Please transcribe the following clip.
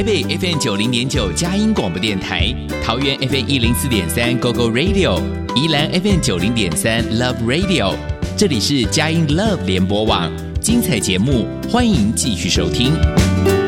台北 FM 90.9佳音广播电台，桃园 FM 104.3 GoGo Radio， 宜兰 FM 90.3 Love Radio， 这里是佳音 Love 联播网，精彩节目欢迎继续收听。